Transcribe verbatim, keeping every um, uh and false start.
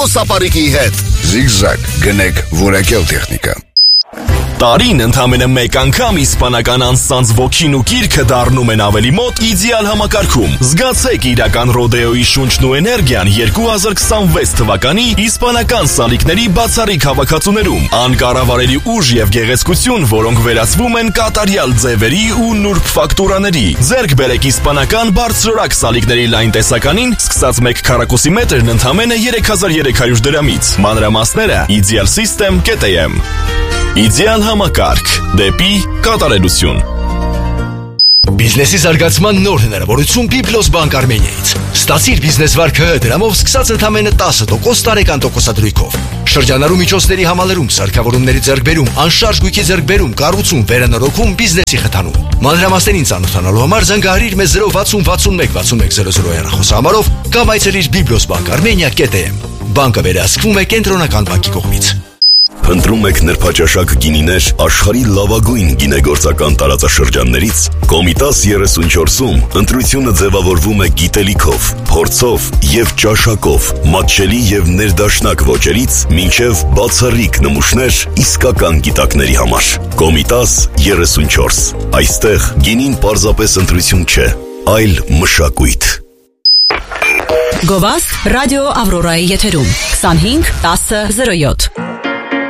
սապարիկի հետ։ Zigzag գնեք որակյալ տեխնիկա։ Տարին ընդամենը մեկ անգամ իսպանական անձանց ոգին ու գիրքը դառնում են ավելի մոտ իդեալ համակարգում։ Զգացեք իրական ռոդեոյի շունչն ու էներգիան երկու հազար քսանվեց թվականի իսպանական սալիկների բացառիկ հավաքածուներում։ Անկառավարելի ուժ եւ գեղեցկություն, որոնք վերածվում են կատարյալ ձևերի ու նուրբ ֆակտուրաների։ Ձեռք բերեք իսպանական բարձրորակ սալիկների լայն տեսականին, սկսած մեկ քառակուսի մետրն ընդամենը երեք հազար երեք հարյուր դրամից։ Մանրամասները ideal system dot am։ Իդեալ համակարգ դեպի կատարելություն։ Բիզնեսի զարգացման նոր հնարավորություն Byblos Bank Armenia-ից։ Ստացիր բիզնես վարկը դրամով սկսած ընդամենը տասը տոկոս տարեկան տոկոսադրույքով։ Շրջանառու միջոցների համալրում, սարքավորումների ձեռքբերում, անշարժ գույքի ձեռքբերում, կառուցում, վերանորոգում, բիզնեսի խթանում։ Մանրամասներին ծանոթանալու համար զանգահարիր մեզ zero վաթսուն վաթսունմեկ վաթսունմեկ զերո զերո հեռախոսահամարով կամ այցելիր byblos bank armenia dot am։ Բանկը վերահսկվում է կենտրոնական բանկի կողմից։ Փնտրում եք նրբաճաշակ գինիներ աշխարհի լավագույն գինեգործական տարածաշրջաններից։ Կոմիտաս երեսունչորսում ընտրությունը ձևավորվում է գիտելիքով, փորձով եւ ճաշակով, մատչելի եւ ներդաշնակ ոճերից մինչեւ բացառիկ նմուշներ իսկական գիտակների համար։ Կոմիտաս երեսունչորս։ Այստեղ գինին պարզապես ընտրություն չէ, այլ մշակույթ։ Գովաս ռադիո Ավրորայի եթերում քսանհինգ տասը զրո յոթ։